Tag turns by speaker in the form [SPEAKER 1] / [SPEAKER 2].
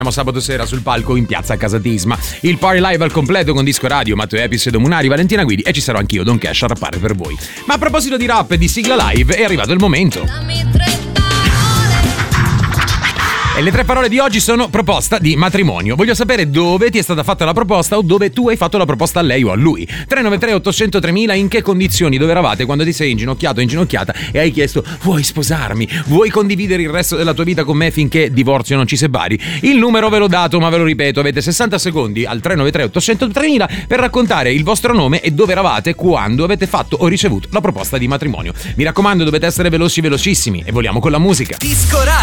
[SPEAKER 1] sabato sera sul palco in piazza Casatisma. Il party live al completo con Disco Radio, Matteo Epis, Domunari, Valentina Guidi e ci sarò anch'io, Don Cash, a rappare per voi. Ma a proposito di rap e di sigla live, è arrivato il momento. E le 3 parole di oggi sono proposta di matrimonio. Voglio sapere dove ti è stata fatta la proposta o dove tu hai fatto la proposta a lei o a lui. 393 800 3000, in che condizioni, dove eravate quando ti sei inginocchiato o inginocchiata e hai chiesto: vuoi sposarmi? Vuoi condividere il resto della tua vita con me finché divorzio non ci separi? Il numero ve l'ho dato, ma ve lo ripeto, avete 60 secondi al 393 800 3000 per raccontare il vostro nome e dove eravate quando avete fatto o ricevuto la proposta di matrimonio. Mi raccomando, dovete essere velocissimi e voliamo con la musica.
[SPEAKER 2] Disco Radio.